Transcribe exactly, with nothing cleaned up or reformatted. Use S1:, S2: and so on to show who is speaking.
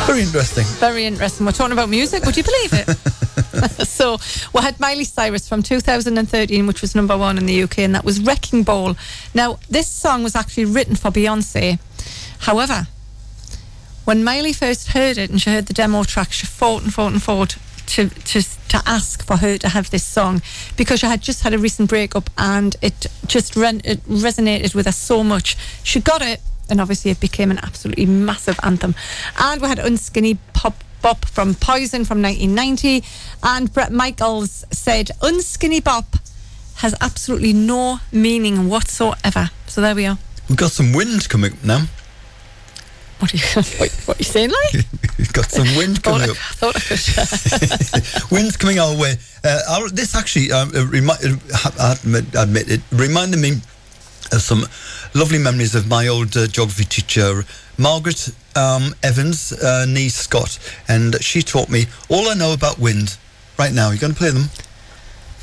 S1: Very interesting.
S2: Very interesting. We're talking about music. Would you believe it? So we had Miley Cyrus from two thousand thirteen, which was number one in the U K, and that was Wrecking Ball. Now, this song was actually written for Beyonce. However, when Miley first heard it and she heard the demo track, she fought and fought and fought to to to ask for her to have this song, because she had just had a recent breakup and it just re- it resonated with her so much. She got it, and obviously it became an absolutely massive anthem. And we had Unskinny Pop Bop from Poison from nineteen ninety, and Bret Michaels said Unskinny Bop has absolutely no meaning whatsoever. So there we are.
S1: We've got some wind coming up now.
S2: What are you, what, what are you saying, like?
S1: We've got some wind coming
S2: I
S1: up.
S2: thought I could.
S1: Wind's coming our way. Uh, our, this actually, um, uh, remi- I admit, admit it, reminded me of some lovely memories of my old uh, geography teacher, Margaret um, Evans, uh, niece Scott, and she taught me all I know about wind. Right now, you're going to play them?